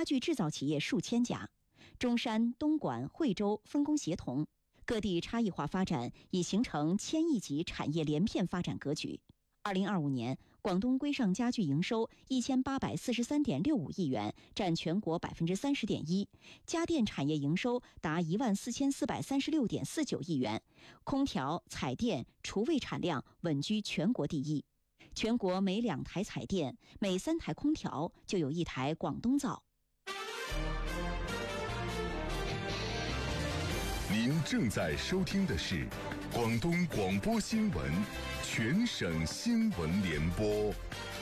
家具制造企业数千家。中山、东莞、惠州分工协同，各地差异化发展已形成千亿级产业连片发展格局。2025年，广东规上家具营收1843.65亿元，占全国30.1%；家电产业营收达14436.49亿元，空调、彩电、厨卫产量稳居全国第一。全国每2台彩电、每3台空调就有1台广东造。 您正在收听的是广东广播新闻全省新闻联播。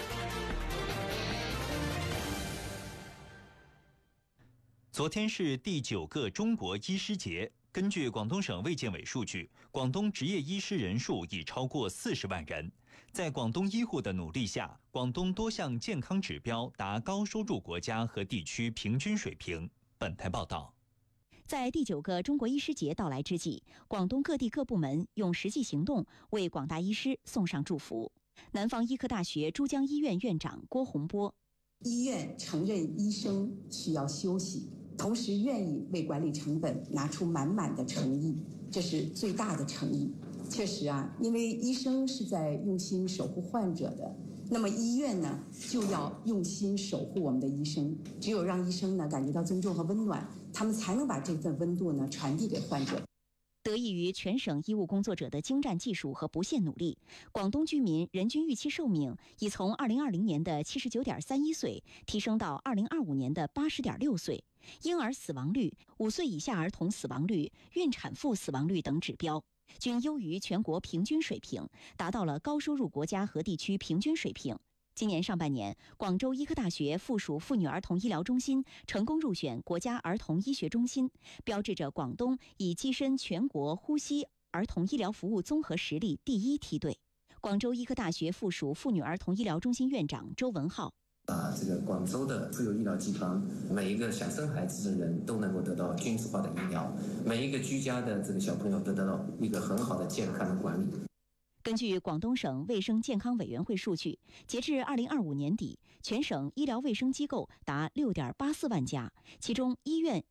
昨天是第9个中国医师节。根据广东省卫健委数据，广东执业医师人数已超过40万人。在广东医护的努力下，广东多项健康指标达高收入国家和地区平均水平。本台报道。 在第9个中国医师节到来之际，广东各地各部门用实际行动为广大医师送上祝福。南方医科大学珠江医院院长郭洪波： 医院承认医生需要休息，同时愿意为管理成本拿出满满的诚意，这是最大的诚意。确实啊，因为医生是在用心守护患者的，那么医院呢就要用心守护我们的医生。只有让医生呢感觉到尊重和温暖，他们才能把这份温度呢传递给患者。 得益于全省医务工作者的精湛技术和不懈努力，广东居民人均预期寿命已从2020年的79.31岁提升到2025年的80.6岁。婴儿死亡率、5岁以下儿童死亡率、孕产妇死亡率等指标均优于全国平均水平，达到了高收入国家和地区平均水平。今年上半年，广州医科大学附属妇女儿童医疗中心成功入选国家儿童医学中心，标志着广东已跻身全国呼吸儿童医疗服务综合实力第1梯队。广州医科大学附属妇女儿童医疗中心院长周文浩： 这个广州的妇幼医疗集团，每一个想生孩子的人都能够得到均质化的医疗，每一个居家的这个小朋友都得到一个很好的健康的管理。 根据广东省卫生健康委员会数据，截至2025年底，全省医疗卫生机构达6.84万家，其中医院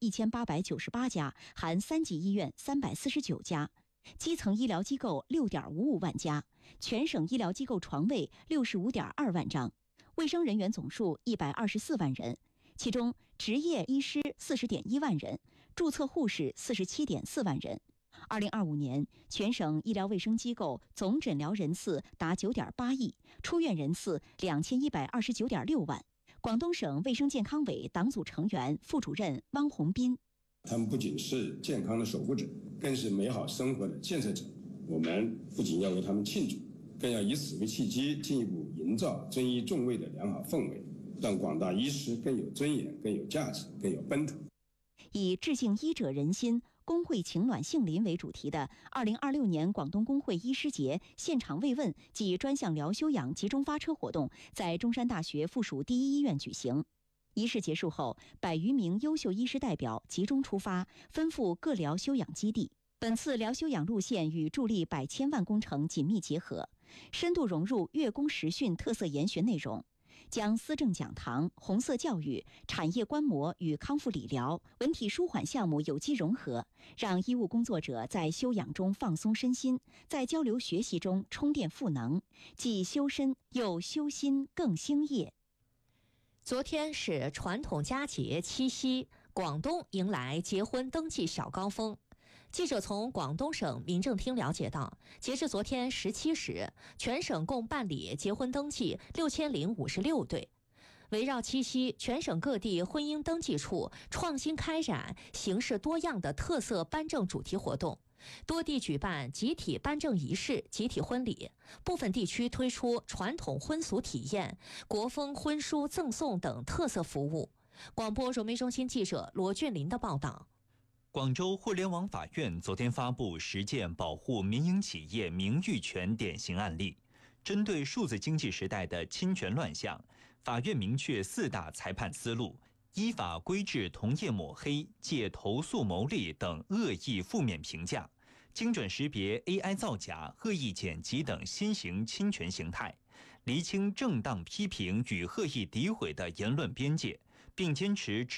1898家，含3级医院349家；基层医疗机构6.55万家，全省医疗机构床位65.2万张，卫生人员总数124万人，其中执业医师40.1万人，注册护士47.4万人。2025年，全省医疗卫生机构总诊疗人次达9.8亿，出院人次2129.6万。广东省卫生健康委党组成员、副主任汪洪斌： 他们不仅是健康的守护者，更是美好生活的建设者。我们不仅要为他们庆祝，更要以此为契机，进一步营造尊医重卫的良好氛围，让广大医师更有尊严、更有价值、更有奔头。 以致敬医者仁心、工会情暖杏林为主题的2026年广东工会医师节现场慰问暨专项疗休养集中发车活动在中山大学附属第一医院举行。仪式结束后，100余名优秀医师代表集中出发，奔赴各疗休养基地。本次疗休养路线与助力100千万工程紧密结合，深度融入乐工实训特色研学内容，将思政讲堂、红色教育、产业观摩与康复理疗、文体舒缓项目有机融合，让医务工作者在休养中放松身心，在交流学习中充电赋能，既修身又修心更兴业。 昨天是传统佳节七夕，广东迎来结婚登记小高峰。记者从广东省民政厅了解到，截至昨天17时，全省共办理结婚登记6056对。围绕七夕，全省各地婚姻登记处创新开展形式多样的特色颁证主题活动，多地举办集体颁证仪式、集体婚礼，部分地区推出传统婚俗体验、国风婚书赠送等特色服务。广播融媒中心记者罗俊林的报道。 广州互联网法院昨天发布10件保护民营企业名誉权典型案例。针对数字经济时代的侵权乱象，法院明确4大裁判思路，依法规制同业抹黑、借投诉牟利等恶意负面评价，精准识别 AI 造假、恶意剪辑等新型侵权形态，厘清正当批评与恶意诋毁的言论边界，并坚持